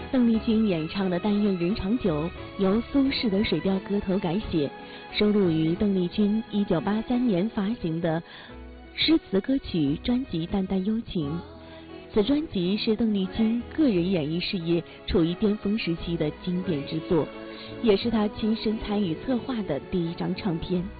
邓丽君演唱的《但愿人长久》由苏轼的《水调歌头》改写，收录于邓丽君1983年发行的诗词歌曲专辑《淡淡幽情》。此专辑是邓丽君个人演艺事业处于巅峰时期的经典之作，也是她亲身参与策划的第一张唱片。